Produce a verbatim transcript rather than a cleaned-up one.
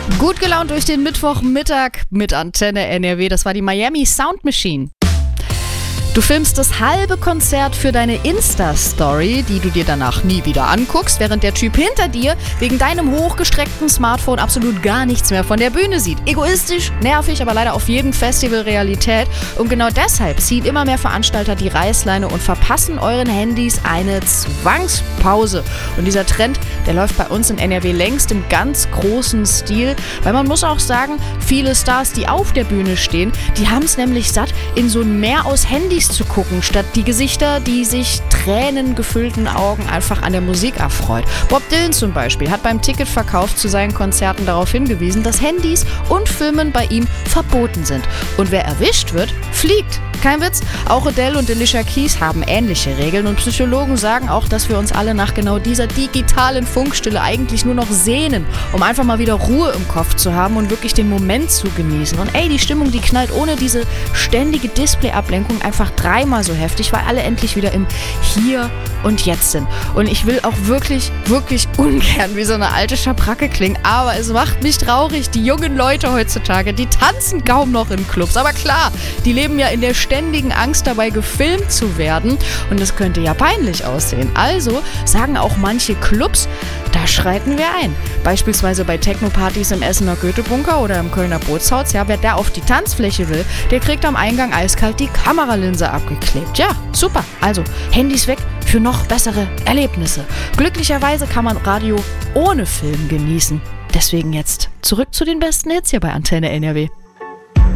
Gut gelaunt durch den Mittwochmittag mit Antenne N R W. Das war die Miami Sound Machine. Du filmst das halbe Konzert für deine Insta-Story, die du dir danach nie wieder anguckst, während der Typ hinter dir wegen deinem hochgestreckten Smartphone absolut gar nichts mehr von der Bühne sieht. Egoistisch, nervig, aber leider auf jedem Festival Realität. Und genau deshalb ziehen immer mehr Veranstalter die Reißleine und verpassen euren Handys eine Zwangspause. Und dieser Trend, der läuft bei uns in N R W längst im ganz großen Stil, weil man muss auch sagen, viele Stars, die auf der Bühne stehen, die haben es nämlich satt, in so ein Meer aus Handys zu gucken, statt die Gesichter, die sich tränengefüllten Augen einfach an der Musik erfreut. Bob Dylan zum Beispiel hat beim Ticketverkauf zu seinen Konzerten darauf hingewiesen, dass Handys und Filmen bei ihm verboten sind. Und wer erwischt wird, fliegt. Kein Witz, auch Adele und Alicia Keys haben ähnliche Regeln und Psychologen sagen auch, dass wir uns alle nach genau dieser digitalen Funkstille eigentlich nur noch sehnen, um einfach mal wieder Ruhe im Kopf zu haben und wirklich den Moment zu genießen. Und ey, die Stimmung, die knallt ohne diese ständige Display-Ablenkung einfach dreimal so heftig, weil alle endlich wieder im Hier und Jetzt sind. Und ich will auch wirklich, wirklich ungern wie so eine alte Schabracke klingen, aber es macht mich traurig. Die jungen Leute heutzutage, die tanzen kaum noch in Clubs. Aber klar, die leben ja in der ständigen Angst dabei, gefilmt zu werden. Und das könnte ja peinlich aussehen. Also sagen auch manche Clubs, da schreiten wir ein. Beispielsweise bei Techno-Partys im Essener Goethe-Bunker oder im Kölner Bootshaus. Ja, wer da auf die Tanzfläche will, der kriegt am Eingang eiskalt die Kameralinse abgeklebt. Ja, super. Also Handys weg für noch bessere Erlebnisse. Glücklicherweise kann man Radio ohne Film genießen. Deswegen jetzt zurück zu den besten Hits hier bei Antenne N R W.